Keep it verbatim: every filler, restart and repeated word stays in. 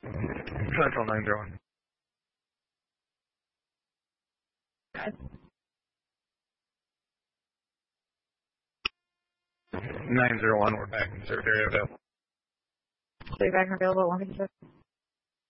Central nine zero one. nine zero one, we're back in service area available. So you're back and available at one fifty-six?